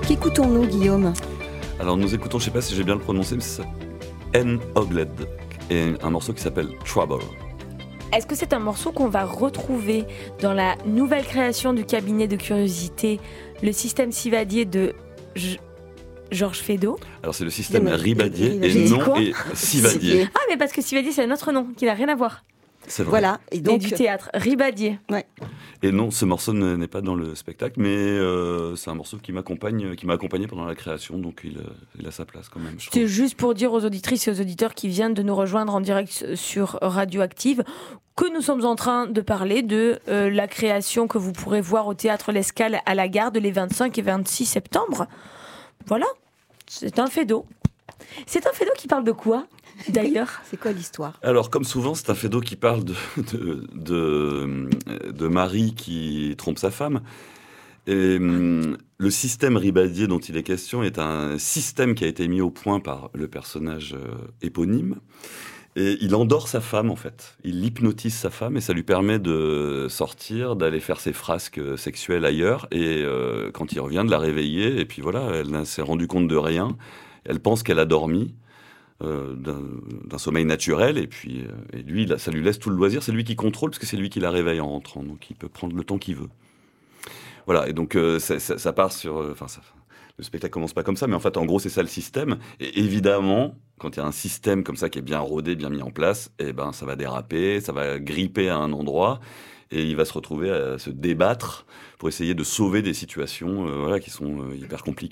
Qu'écoutons-nous, Guillaume ? Alors nous écoutons, je ne sais pas si j'ai bien le prononcé, mais c'est N. Ogled et un morceau qui s'appelle Trouble. Est-ce que c'est un morceau qu'on va retrouver dans la nouvelle création du cabinet de curiosité, le système Sivadier de Georges Feydeau ? Alors c'est le système Ribadier et Sivadier. Ah, mais parce que Sivadier c'est un autre nom qui n'a rien à voir. C'est vrai. Voilà. Et donc du théâtre, Ribadier. Ouais. Et non, ce morceau n'est pas dans le spectacle, mais c'est un morceau qui m'a accompagné pendant la création, donc il a sa place quand même. C'est juste pour dire aux auditrices et aux auditeurs qui viennent de nous rejoindre en direct sur Radioactive que nous sommes en train de parler de la création que vous pourrez voir au Théâtre L'Escale à la Garde les 25 et 26 septembre. Voilà, c'est un Feydeau. C'est un Feydeau qui parle de quoi ? D'ailleurs, c'est quoi l'histoire ? Alors, comme souvent, c'est un Feydeau qui parle de Marie qui trompe sa femme. Et le système Ribadier dont il est question est un système qui a été mis au point par le personnage éponyme. Et il endort sa femme, en fait. Il hypnotise sa femme et ça lui permet de sortir, d'aller faire ses frasques sexuelles ailleurs. Et quand il revient, de la réveiller. Et puis voilà, elle ne s'est rendue compte de rien. Elle pense qu'elle a dormi. D'un sommeil naturel, et puis et lui, ça lui laisse tout le loisir. C'est lui qui contrôle, parce que c'est lui qui la réveille en rentrant, donc il peut prendre le temps qu'il veut. Voilà, et donc ça part sur... le spectacle commence pas comme ça, mais en fait, en gros, c'est ça le système. Et évidemment, quand il y a un système comme ça qui est bien rodé, bien mis en place, eh ben, ça va déraper, ça va gripper à un endroit, et il va se retrouver à se débattre pour essayer de sauver des situations qui sont hyper compliquées.